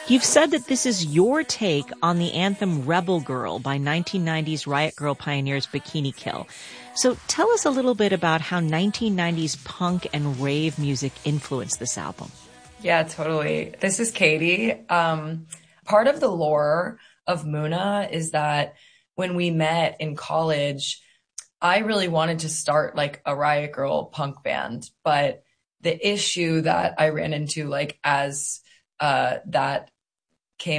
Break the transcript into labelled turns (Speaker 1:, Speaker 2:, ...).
Speaker 1: You've said that this is your take on the anthem Rebel Girl by 1990s Riot Grrrl pioneers Bikini Kill. So tell us a little bit about how 1990s punk and rave music influenced this album.
Speaker 2: Yeah, totally. This is Katie. Part of the lore of Muna is that when we met in college, I really wanted to start like a Riot Grrrl punk band, but the issue that I ran into, like as that